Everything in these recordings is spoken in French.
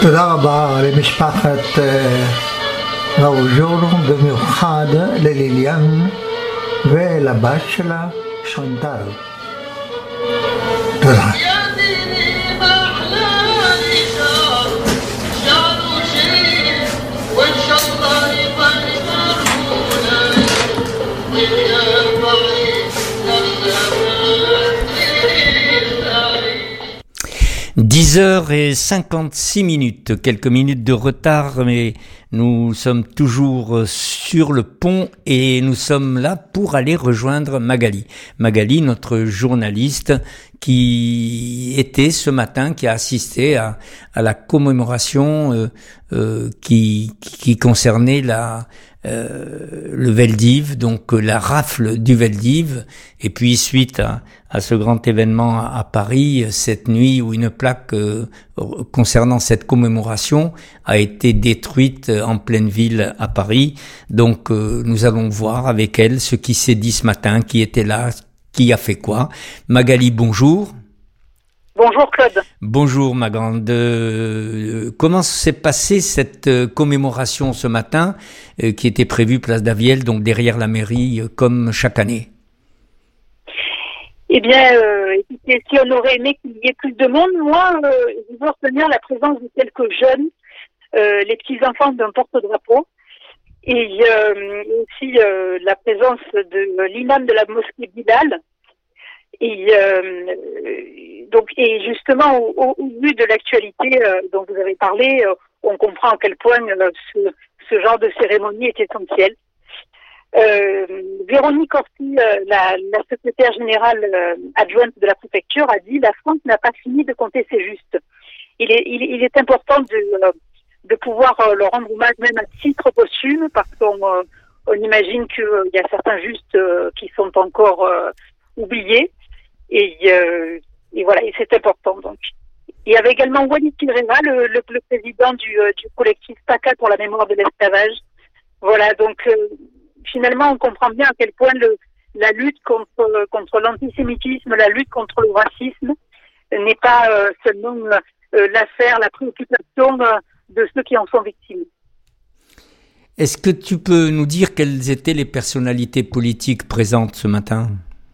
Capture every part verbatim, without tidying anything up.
תודה רבה למשפחת ראוז'ור, במיוחד לליליאן ולבת שלה שונטל. תודה. dix heures cinquante-six minutes, quelques minutes de retard, mais nous sommes toujours sur le pont et nous sommes là pour aller rejoindre Magali. Magali, notre journaliste qui était ce matin, qui a assisté à, à la commémoration euh, euh, qui, qui concernait la euh, le Veldiv, donc la rafle du Veldiv, et puis suite à, à ce grand événement à, à Paris, cette nuit où une plaque euh, concernant cette commémoration a été détruite en pleine ville à Paris. Donc euh, nous allons voir avec elle ce qui s'est dit ce matin, qui était là, qui a fait quoi. Magali, bonjour. Bonjour Claude. Bonjour ma grande. Euh, comment s'est passée cette euh, commémoration ce matin euh, qui était prévue place d'Avielle, donc derrière la mairie, euh, comme chaque année? Eh bien, euh, si on aurait aimé qu'il y ait plus de monde, moi, euh, je veux retenir la présence de quelques jeunes, euh, les petits-enfants d'un porte-drapeau, et euh, aussi euh, la présence de l'imam de la mosquée Bilal. Et euh, donc, et justement, au, au, au vu de l'actualité euh, dont vous avez parlé, euh, on comprend à quel point euh, ce, ce genre de cérémonie est essentiel. Euh, Véronique Orti, euh, la, la secrétaire générale euh, adjointe de la préfecture, a dit: la France n'a pas fini de compter ses justes. Il est, il, il est important de, euh, de pouvoir euh, leur rendre hommage même à titre posthume, parce qu'on euh, on imagine qu'il euh, y a certains justes euh, qui sont encore euh, oubliés. Et, euh, et voilà, et c'est important. Donc, il y avait également Walid Kirema, le, le, le président du, euh, du collectif PACA pour la mémoire de l'esclavage. Voilà, donc euh, finalement, on comprend bien à quel point le, la lutte contre, contre l'antisémitisme, la lutte contre le racisme n'est pas euh, seulement euh, l'affaire, la préoccupation euh, de ceux qui en sont victimes. Est-ce que tu peux nous dire quelles étaient les personnalités politiques présentes ce matin?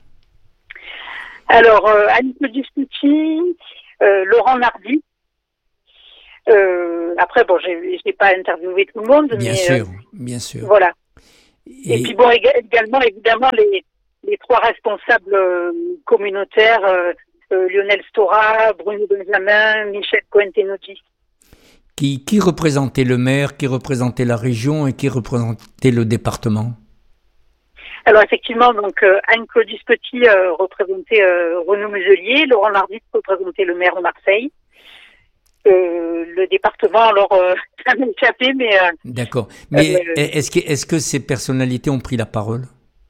Alors, euh, Annick Discuti, euh, Laurent Nardi. Euh, après, bon, j'ai, j'ai pas interviewé tout le monde. Bien mais, sûr, euh, bien sûr. Voilà. Et, Et puis bon, également, évidemment, les, les trois responsables euh, communautaires, euh, euh, Lionel Stora, Bruno Benjamin, Michel Cohen-Tenoudji. Qui, qui représentait le maire, qui représentait la région et qui représentait le département? Alors effectivement, donc euh, Anne-Claude Petit euh, représentait euh, Renaud Muselier, Laurent Nardi représentait le maire de Marseille. Euh, le département, alors, euh, ça m'a échappé, mais... Euh, D'accord. Mais euh, est-ce que, est-ce que ces personnalités ont pris la parole?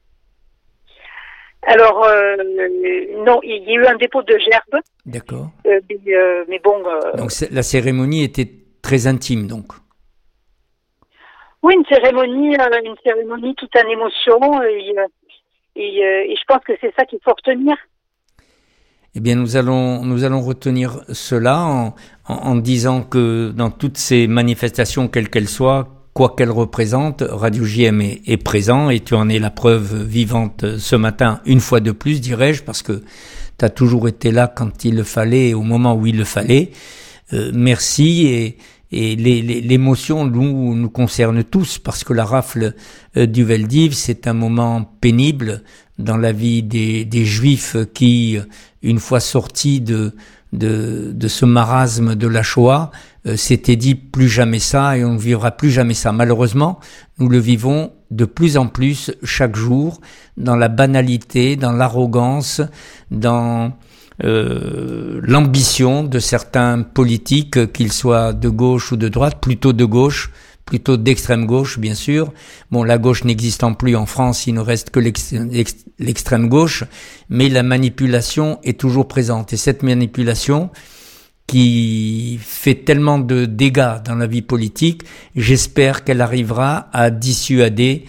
Alors, euh, non, il y a eu un dépôt de gerbes. D'accord. Euh, mais, euh, mais bon... Euh, donc la cérémonie était très intime, donc? Oui, une cérémonie, euh, une cérémonie tout en émotion, et, et, euh, et je pense que c'est ça qu'il faut retenir. Eh bien, nous allons, nous allons retenir cela en, en, en disant que dans toutes ces manifestations, quelles qu'elles soient, quoi qu'elles représentent, Radio J M est, est présent et tu en es la preuve vivante ce matin, une fois de plus, dirais-je, parce que tu as toujours été là quand il le fallait et au moment où il le fallait. Euh, merci et Et les, les, l'émotion nous, nous concerne tous, parce que la rafle euh, du Veldiv, c'est un moment pénible dans la vie des, des Juifs qui, une fois sortis de, de, de ce marasme de la Shoah, euh, s'étaient dit plus jamais ça et on ne vivra plus jamais ça. Malheureusement, nous le vivons de plus en plus chaque jour, dans la banalité, dans l'arrogance, dans... Euh, l'ambition de certains politiques, qu'ils soient de gauche ou de droite, plutôt de gauche, plutôt d'extrême gauche, bien sûr. Bon, la gauche n'existant plus en France, il ne reste que l'extrême gauche, mais la manipulation est toujours présente. Et cette manipulation, qui fait tellement de dégâts dans la vie politique, j'espère qu'elle arrivera à dissuader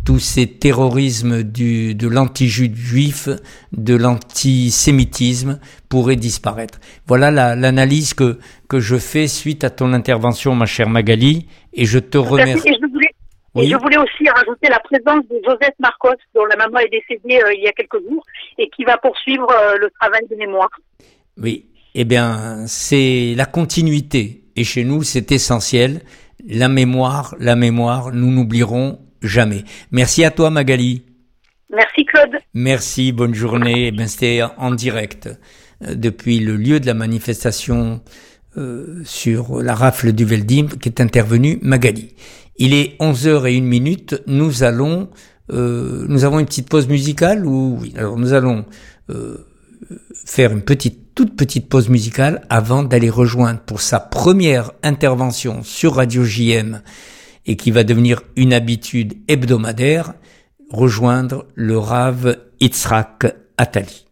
tous ces terrorismes du, de l'anti-juif, de l'antisémitisme pourraient disparaître. Voilà la, l'analyse que, que je fais suite à ton intervention, ma chère Magali, et je te remercie. Et je voulais, oui. et je voulais aussi rajouter la présence de Josette Marcos, dont la maman est décédée euh, il y a quelques jours, et qui va poursuivre euh, le travail de mémoire. Oui, eh bien, c'est la continuité, et chez nous, c'est essentiel. La mémoire, la mémoire, nous n'oublierons jamais. Merci à toi, Magali. Merci, Claude. Merci, bonne journée. Eh bien, c'était en direct euh, depuis le lieu de la manifestation euh, sur la rafle du Veldim qu'est intervenue Magali. Il est onze heures zéro une, nous allons, euh, nous avons une petite pause musicale ou oui, alors nous allons euh, faire une petite, toute petite pause musicale avant d'aller rejoindre pour sa première intervention sur Radio J M et qui va devenir une habitude hebdomadaire, rejoindre le Rav Yitzhak Attali.